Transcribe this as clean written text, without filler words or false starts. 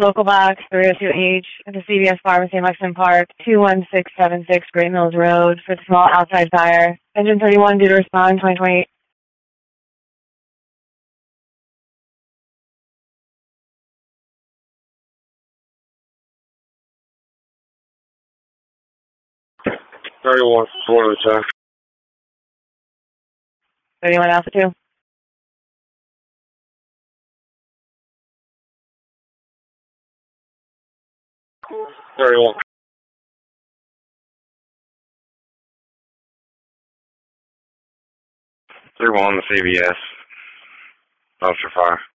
Local box 302H at the CVS Pharmacy in Lexington Park, 21676 Great Mills Road for the small outside fire. Engine 31 due to respond 2028. Thirty-one, Florida attack. 31 Alpha 2. Thirty-one. 31, the CVS. Dumpster fire.